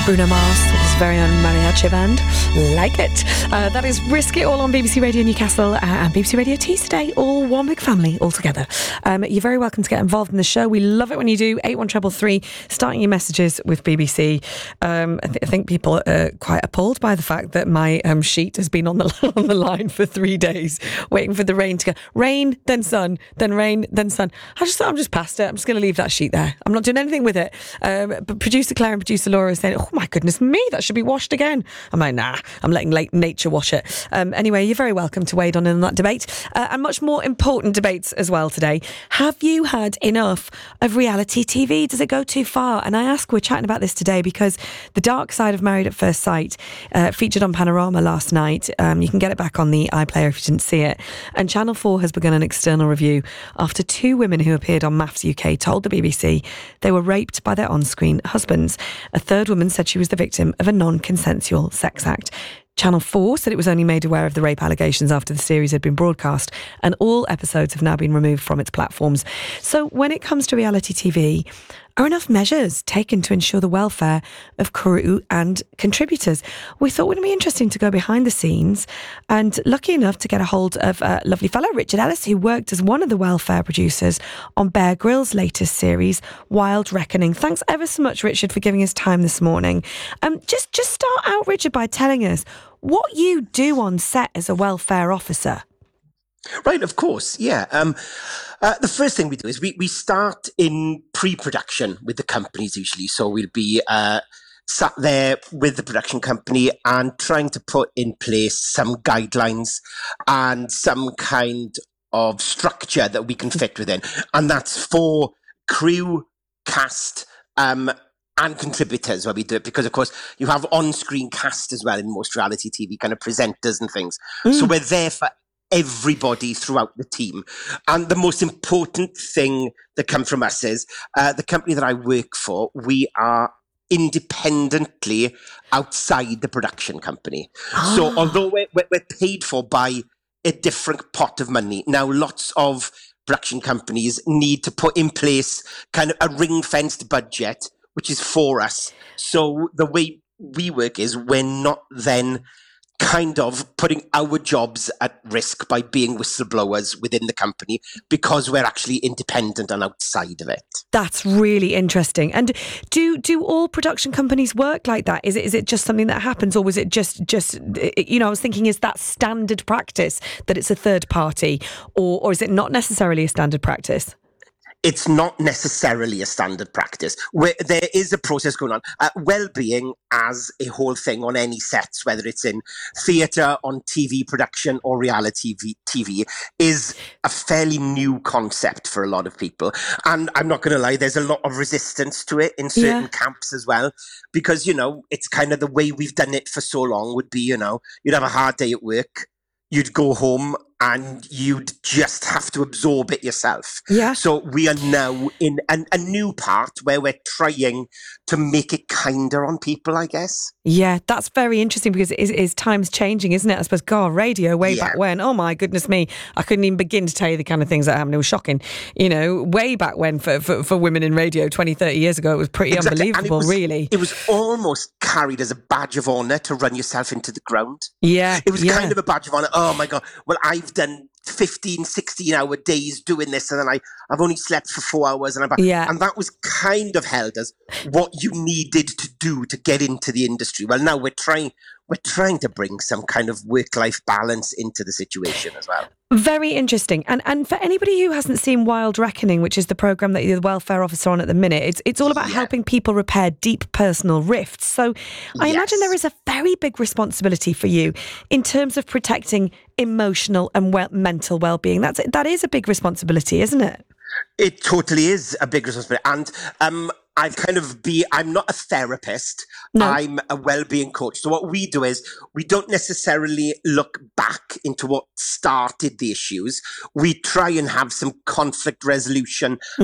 Bruno Mars, his very own mariachi band. Like it. That is Risk It All on BBC Radio Newcastle and BBC Radio Tees today. All one big family, all together. You're very welcome to get involved in the show. We love it when you do. 81333, starting your messages with BBC. I think people are quite appalled by the fact that my sheet has been on the line for 3 days, waiting for the rain to go. Rain, then sun, then rain, then sun. I'm just past it. I'm just going to leave that sheet there. I'm not doing anything with it. But producer Claire and producer Laura are saying, oh my goodness me, that should be washed again. I'm like, nah, I'm letting nature wash it. Anyway, you're very welcome to wade on in that debate. And much more important debates as well today. Have you had enough of reality TV? Does it go too far? And I ask, we're chatting about this today because The Dark Side of Married at First Sight featured on Panorama last night. You can get it back on the iPlayer if you didn't see it. And Channel 4 has begun an external review after 2 women who appeared on MAFS UK told the BBC they were raped by their on-screen husbands. A third woman said she was the victim of a non-consensual sex act. Channel 4 said it was only made aware of the rape allegations after the series had been broadcast, and all episodes have now been removed from its platforms. So when it comes to reality TV, are enough measures taken to ensure the welfare of crew and contributors? We thought it would be interesting to go behind the scenes, and lucky enough to get a hold of a lovely fellow, Richard Ellis, who worked as one of the welfare producers on Bear Grylls' latest series, Wild Reckoning. Thanks ever so much, Richard, for giving us time this morning. Just start out, Richard, by telling us what you do on set as a welfare officer. Right, of course, yeah. The first thing we do is we start in pre-production with the companies usually. So we'll be sat there with the production company and trying to put in place some guidelines and some kind of structure that we can fit within. And that's for crew, cast, and contributors where we do it, because of course you have on-screen cast as well in most reality TV kind of presenters and things. So we're there for everybody throughout the team. And the most important thing that comes from us is the company that I work for, we are independently outside the production company. So although we're paid for by a different pot of money, now lots of production companies need to put in place kind of a ring-fenced budget, which is for us. So the way we work is we're not then kind of putting our jobs at risk by being whistleblowers within the company, because we're actually independent and outside of it. That's really interesting. And do all production companies work like that? Is it just something that happens, or was it just I was thinking, is that standard practice that it's a third party, or is it not necessarily a standard practice? It's not necessarily a standard practice. There is a process going on. Well-being as a whole thing on any sets, whether it's in theatre, on TV production or reality TV, is a fairly new concept for a lot of people. And I'm not going to lie, there's a lot of resistance to it in certain camps as well. Because, it's kind of the way we've done it for so long would be, you'd have a hard day at work, you'd go home and you'd just have to absorb it yourself. Yeah. So we are now in a new part where we're trying to make it kinder on people, I guess. Yeah, that's very interesting, because it is time's changing, isn't it? I suppose, radio way back when, oh my goodness me, I couldn't even begin to tell you the kind of things that happened. It was shocking. Way back when for women in radio 20, 30 years ago, it was pretty unbelievable, really. It was almost carried as a badge of honour to run yourself into the ground. Yeah. It was kind of a badge of honour. Oh my God, well, I've done 15, 16-hour days doing this, and then I've only slept for 4 hours, and I'm back. Yeah. And that was kind of held as what you needed to do to get into the industry. Well, now we're trying to bring some kind of work-life balance into the situation as well. Very interesting. And for anybody who hasn't seen Wild Reckoning, which is the programme that you're the welfare officer on at the minute, it's all about helping people repair deep personal rifts. So I imagine there is a very big responsibility for you in terms of protecting emotional and mental well-being. That is a big responsibility, isn't it? It totally is a big responsibility. And I'm not a therapist. No. I'm a well-being coach. So what we do is we don't necessarily look back into what started the issues. We try and have some conflict resolution